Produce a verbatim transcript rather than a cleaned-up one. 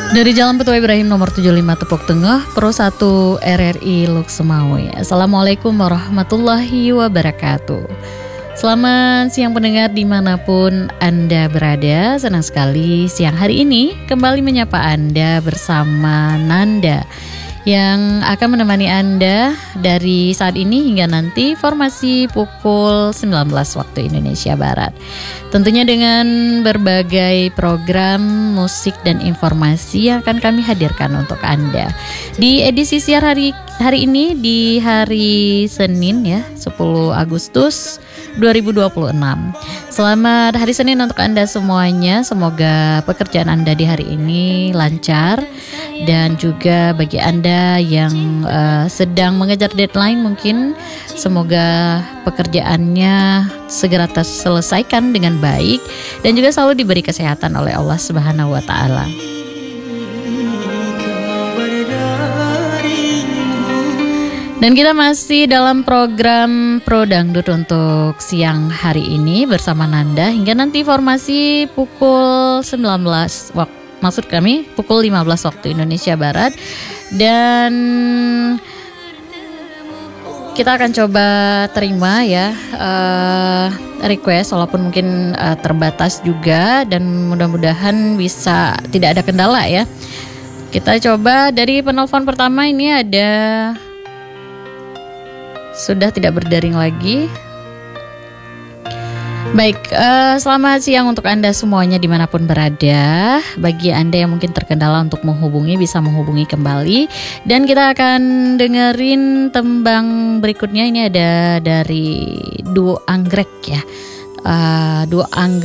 Dari Jalan Petua Ibrahim nomor tujuh puluh lima Tepok Tengah, Pro satu R R I Luk Semawe. Assalamualaikum warahmatullahi wabarakatuh. Selamat siang pendengar dimanapun Anda berada. Senang sekali siang hari ini kembali menyapa Anda bersama Nanda yang akan menemani Anda dari saat ini hingga nanti formasi pukul sembilan belas waktu Indonesia Barat. Tentunya dengan berbagai program musik dan informasi yang akan kami hadirkan untuk Anda. Di edisi siar hari hari ini di hari Senin ya, sepuluh Agustus dua ribu dua puluh enam. Selamat hari Senin untuk Anda semuanya. Semoga pekerjaan Anda di hari ini lancar. Dan juga bagi Anda yang uh, sedang mengejar deadline mungkin semoga pekerjaannya segera terselesaikan dengan baik dan juga selalu diberi kesehatan oleh Allah Subhanahu wa taala. Dan kita masih dalam program Pro Dangdut untuk siang hari ini bersama Nanda hingga nanti formasi pukul sembilan belas waktu. Maksud kami pukul lima belas waktu Indonesia Barat. Dan kita akan coba terima ya uh, request walaupun mungkin uh, terbatas juga. Dan mudah-mudahan bisa tidak ada kendala ya. Kita coba dari penelpon pertama ini ada. Sudah tidak berdering lagi. Baik, uh, selamat siang untuk Anda semuanya dimanapun berada. Bagi Anda yang mungkin terkendala untuk menghubungi, bisa menghubungi kembali. Dan kita akan dengerin tembang berikutnya. Ini ada dari Duo Anggrek ya. uh, Duo Anggrek